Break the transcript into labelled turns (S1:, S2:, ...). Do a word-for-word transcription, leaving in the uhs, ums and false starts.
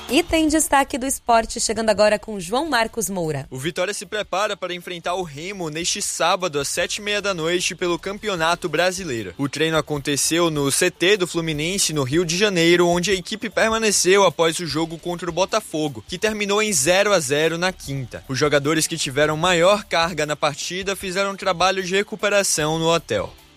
S1: E tem destaque do esporte, chegando agora com João Marcos Moura.
S2: O Vitória se prepara para enfrentar o Remo neste sábado às sete e meia da noite pelo Campeonato Brasileiro. O treino aconteceu no C T do Fluminense, no Rio de Janeiro, onde a equipe permaneceu após o jogo contra o Botafogo, que terminou em zero a zero na quinta. Os jogadores que tiveram maior carga na partida fizeram um trabalho de recuperação no hotel.